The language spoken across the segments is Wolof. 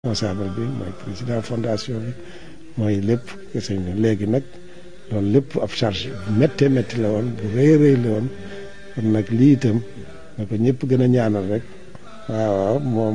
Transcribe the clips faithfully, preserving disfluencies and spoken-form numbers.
responsable bi mooy président fondation bi mooy lépp sëñ bi léegi nag loolu lépp ab charge bu méttee métti la woon bu rëy rëy la woon kon nag lii itam na ko ñëpp gën a ñaanal rek waaw waaw moom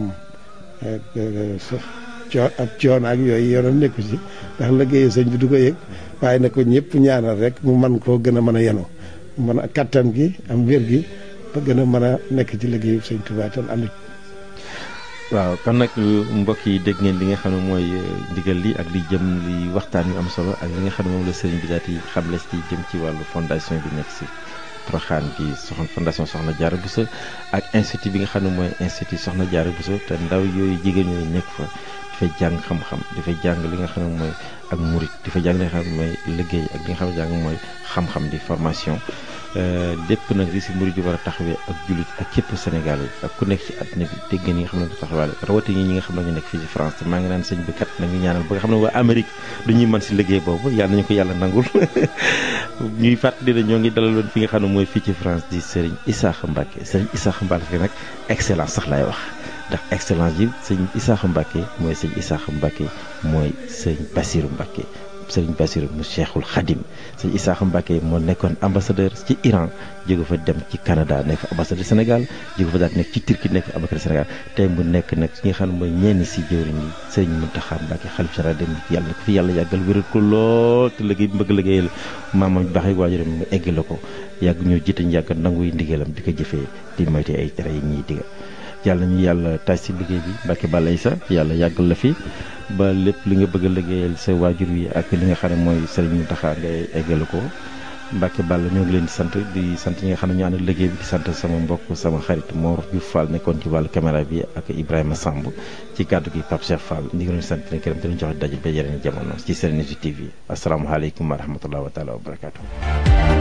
coo ab coono ak yooyu yoonam nekku ci ndax liggéeyu sëñ bi du ko yëg waaye na ko ñëpp ñaanal rek mu man koo gën a mën a yenu mën a kattan gi am wér gi ba gën a mën a nekk ci liggéeyu sëñ Tuubaa tan ànd waaw kon nag mbokk yi dégg ngeen li nga xam ne mooy ndigal li ak li jëm li waxtaan yu am solo ak li nga xam ne moom la sëriñ bi daal di xamle ci jëm ci wàllu fondation bi nekk si Porokhane bi soxna fondation Soxna Diarra Bousso ak institut bi nga xam ne mooy institut Soxna Diarra Bousso te ndaw yooyu jigéen ñooyu nekk fa dafay jàng xam-xam dafay jàng li nga xam ne mooy ak murit dafay jàng li nga xam ne mooy liggéey ak li nga xam ne jàng mooy xam-xam di formation lépp nag li si murit di war a taxawee ak jullit ak képp Sénégal yi ak ku nekk ci àddina bi dégg ngeen ñi nga xam ne du taxawaale rawatina ñi nga xam ne ñu nekk fii ci France te maa ngi naan sëñ bi kat nañu ñaanal ba nga xam ne waa Amérique du ñuy mën si liggéey boobu yàlla nañu ko yàlla nangul ñuy fàttali ne ñoo ngi dalaloon fi nga xam ne mooy fii ci France di Serigne Issakha Mbacké Serigne Issakha Mbacké nag excellence sax laay wax ndax excellence yi sëñ Issakha Mbacké mooy sëñ Issakha Mbacké mooy sëñ Bassirou Mbacké sëriñ Bassirou mu Cheikhul Khadim sëñ Issakha Mbacké moo nekkoon ambassadeur ci Iran jóge fa dem ci Canada nekk ambassadeur Sénégal jóge fa daal nekk ci Turquie nekk ambassadeur Sénégal tey mu nekk nag ki nga xam ne mooy ñenn si jëwriñ yi sëriñ Mountakha Mbacké xalif général dem yàlla na ko fi yàlla yàggal wéral ko lool te liggéey bi bëgg liggéeyal maamam bi baax yi waajuram mu eggale ko yàgg ñoo jiite ñu yàgg nanguy ndigalam di ko jëfee di moyte ay tere yi ñuy diga yàlla ñu yàlla taaj si liggéey bi Mbacké Balla Issa yàlla yàggal la fi ba lépp li nga bëgg a liggéeyal sa waajur wi ak li nga xam ne mooy Serigne Mountakha ngay eggale ko Mbacké Balla ñoo ngi leen di sant di sant ñi nga xam ne ñu ànd liggéey bi di sant sama mbokk sama xarit Mor Diouf Fall nekkoon ci wàllu caméra bi ak Ibrahima Samb ci kàddu gi Pape Cheikh Fall ñu ngi leen di sant leen këram te ñu joxe daje ba yeneen jamono ci Serenity T V asalaamaaleykum wa rahmatulah wa taala wa barakaatu.